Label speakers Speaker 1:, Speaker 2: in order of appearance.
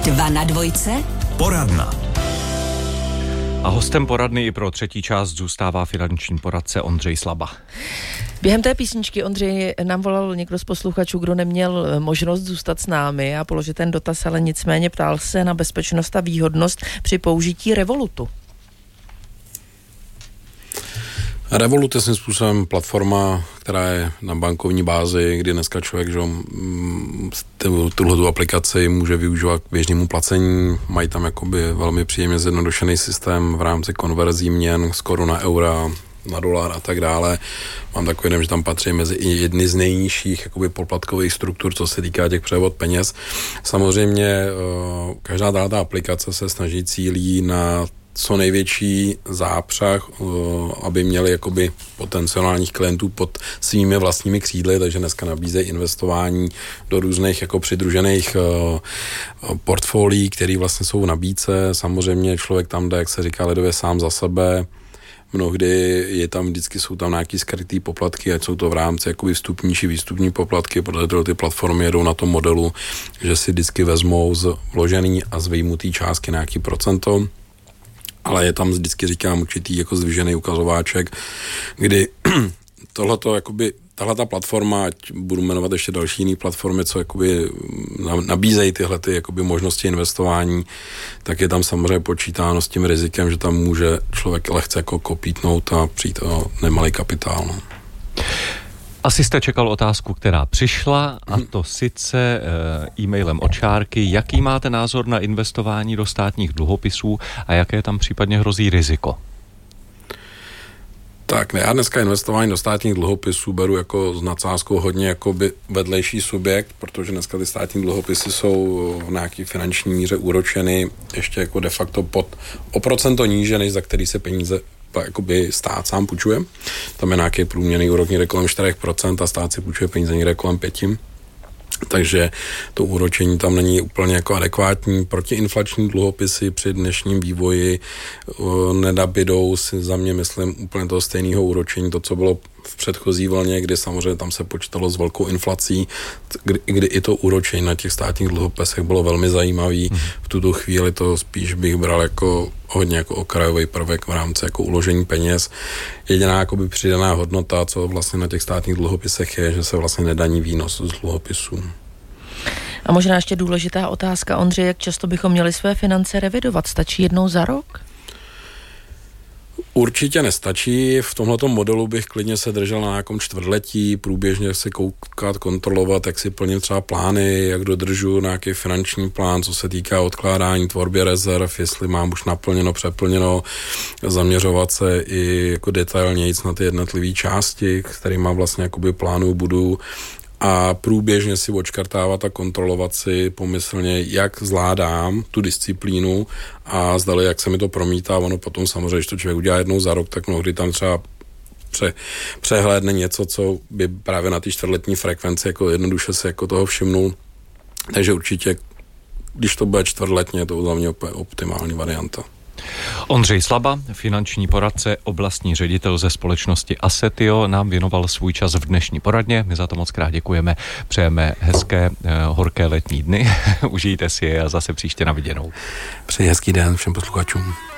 Speaker 1: 2 na 2.
Speaker 2: Poradna.
Speaker 3: A hostem poradny i pro třetí část zůstává finanční poradce Ondřej Slaba.
Speaker 4: Během té písničky, Ondřej, nám volal někdo z posluchačů, kdo neměl možnost zůstat s námi a položit ten dotaz, ale nicméně ptal se na bezpečnost a výhodnost při použití Revolutu.
Speaker 5: Revolut je svým způsobem platforma, která je na bankovní bázi, kdy dneska člověk tuhletu aplikaci může využívat k běžnému placení. Mají tam jakoby velmi příjemně zjednodušený systém v rámci konverzí měn z koruna, eura, na dolar a tak dále. Mám takový dojem, že tam patří mezi jedny z nejnižších jakoby poplatkových struktur, co se týká těch převod peněz. Samozřejmě každá ta aplikace se snaží cílí na co největší zápřah, aby měli jakoby potenciálních klientů pod svými vlastními křídly, takže dneska nabízejí investování do různých jako přidružených portfolií, které vlastně jsou v nabídce. Samozřejmě člověk tam jde, jak se říká lidově, sám za sebe. Mnohdy jsou tam nějaký skrytý poplatky, ať jsou to v rámci jakoby vstupní či výstupní poplatky, protože ty platformy jedou na tom modelu, že si vždycky vezmou z vložený a z vyjmutý částky nějaký procento. Ale je tam vždycky, říkám, určitý jako zdvižený ukazováček, kdy tahleta platforma, ať budu jmenovat ještě další jiné platformy, co jakoby nabízejí tyhle ty jakoby možnosti investování, tak je tam samozřejmě počítáno s tím rizikem, že tam může člověk lehce jako kopítnout a přijít o nemalý kapitál. No.
Speaker 3: Asi jste čekal otázku, která přišla, a to sice e-mailem od Šárky. Jaký máte názor na investování do státních dluhopisů a jaké tam případně hrozí riziko?
Speaker 5: Tak, já dneska investování do státních dluhopisů beru jako s nadsázkou hodně jakoby vedlejší subjekt, protože dneska ty státní dluhopisy jsou v nějaký finanční míře úročeny ještě jako de facto o procento níže, než za který se peníze jakoby stát sám půjčuje. Tam je nějaký průměrný úrok někde kolem 4% a stát si půjčuje peníze někde kolem 5%. Takže to úročení tam není úplně jako adekvátní. Protiinflační dluhopisy při dnešním vývoji nenabídou si za mě, myslím, úplně toho stejného úročení, to, co bylo v předchozí vlně, kdy samozřejmě tam se počítalo s velkou inflací, kdy i to úročení na těch státních dluhopisech bylo velmi zajímavý. V tuto chvíli to spíš bych bral jako hodně jako okrajový prvek v rámci jako uložení peněz. Jediná jakoby přidaná hodnota, co vlastně na těch státních dluhopisech je, že se vlastně nedaní výnos z dluhopisů.
Speaker 4: A možná ještě důležitá otázka, Ondřej, jak často bychom měli své finance revidovat? Stačí jednou za rok?
Speaker 5: Určitě nestačí. V tomhletom modelu bych klidně se držel na nějakom čtvrtletí, průběžně se koukat, kontrolovat, jak si plním třeba plány, jak dodržu nějaký finanční plán, co se týká odkládání, tvorby rezerv, jestli mám už naplněno, přeplněno, zaměřovat se i jako detailněji na ty jednotlivé části, kterýma vlastně jakoby plánu budu, a průběžně si odškrtávat a kontrolovat si pomyslně, jak zvládám tu disciplínu a zdali, jak se mi to promítá. Ono potom samozřejmě, když to člověk udělá jednou za rok, tak mnohdy tam třeba přehlédne něco, co by právě na té čtvrtletní frekvenci jako jednoduše se jako toho všimnul. Takže určitě, když to bude čtvrtletně, to je za mě optimální varianta.
Speaker 3: Ondřej Slaba, finanční poradce, oblastní ředitel ze společnosti Assetio, nám věnoval svůj čas v dnešní poradně. My za to moc krát děkujeme. Přejeme hezké, horké letní dny. Užijte si je a zase příště na viděnou.
Speaker 5: Přeji hezký den všem posluchačům.